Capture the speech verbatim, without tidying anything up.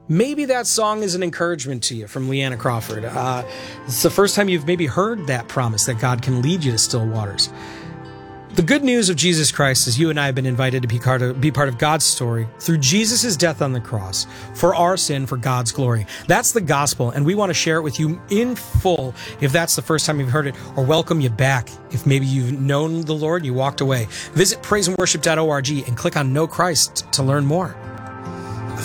maybe that song is an encouragement to you from Leanna Crawford. Uh, it's the first time you've maybe heard that promise that God can lead you to still waters. The good news of Jesus Christ is you and I have been invited to be part of, be part of God's story through Jesus' death on the cross for our sin, for God's glory. That's the gospel, and we want to share it with you in full if that's the first time you've heard it, or welcome you back if maybe you've known the Lord and you walked away. Visit praise and worship dot org and click on Know Christ to learn more.